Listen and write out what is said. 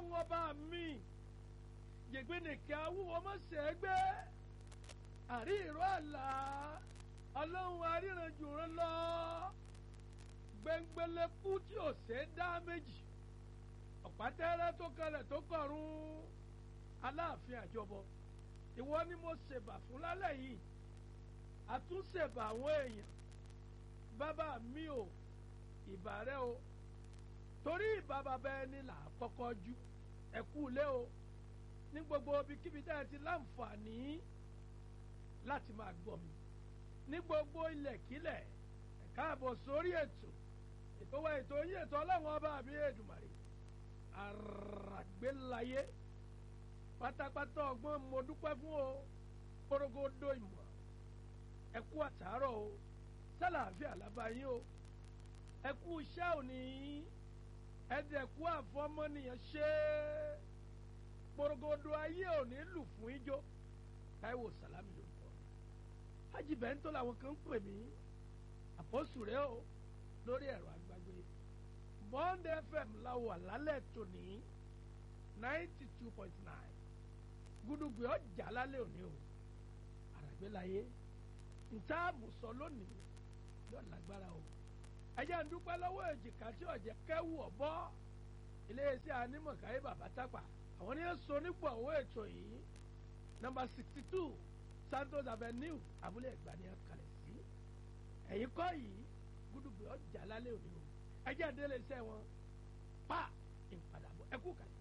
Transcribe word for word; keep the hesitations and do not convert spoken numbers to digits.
ọlọ́run ọba mi yègbénìkẹ́ awúwo mọ̀sẹ̀ gbé àrí ìró àlá ọlọ́run aríranjù rán lọ gbẹngbẹlẹ́kú tí ò ṣe é dá méjì ọ̀pátẹ́rẹ́ tó kalẹ̀ tó kọ̀run aláàfin àjọbọ ìwọ ni mo ṣèbà fún lálẹ́ yìí àtúnṣèbà àwọn èèyàn bàbá mi ò ìbà rẹ o torí ìbà bàbá ẹni là á kọ́kọ́ jú ẹ̀kú ilé o ní gbogbo ibikíbi tá ẹ ti láǹfààní láti máa gbọ́ mi ní gbogbo ilẹ̀kílẹ̀ ẹ káàbọ̀ sórí ètò ètò wa ètò yín ètò ọlọ́run ọba mi Èdùmàrè àràgbélayé pátápátá ọgbọ́n mo dúpẹ́ fún o kórógódó ìmọ̀ ẹ kú àtàárọ̀ o sálàáfíà lábáyín o ẹ kú iṣẹ́ òní ẹ̀dẹ̀kú àfọmọ́nìyàn ṣe kórógódó ayé òní lù fún ijó Táíwò Sàlámì lórúkọ Hájì Bẹ́ńtò làwọn kan ń pè mí àpọ́sù rẹ o lórí ẹ̀rọ àgbàgbé Bond F M la wà lálẹ́ tòní ninety two point nine gúdúgbì ọjà lálẹ́ òní o àràgbélayé ntá àmùsọ lónìí yóò lágbára o ẹjẹ ń dúpẹ́ lọ́wọ́ èjìká tí ọ̀jẹ̀ kẹ́wù ọ̀bọ iléeṣẹ́ anímọ̀káyé bàbá tápà àwọn ní èso nípò owó ètò yìí nọ́mbà sixty two Santos Avenue abúlé ẹ̀gbá ni ẹ kalẹ̀ sí ẹ̀yìn kọ́ yìí gúdúgbì ọjà lálẹ́ òní o ẹjẹ ń délé iṣẹ́ wọn pa ìpadàbọ̀ ẹkú kàlẹ́.